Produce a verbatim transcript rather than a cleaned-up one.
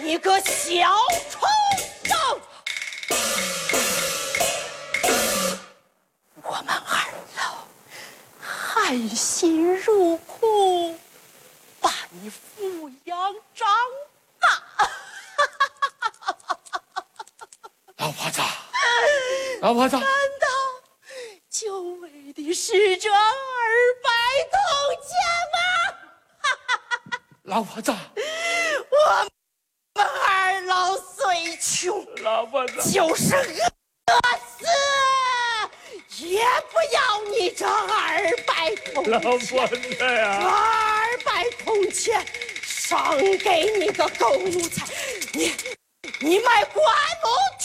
一个小畜生！我们二老含辛茹苦把你抚养长大。 老婆子，老婆子， 难道久违的是这二百铜钱吗？ 老婆子， 我们二老虽穷， 老婆子就是饿死也不要你这二百铜钱。 老婆子呀， 这二百铜钱赏给你个狗奴才，你你买棺木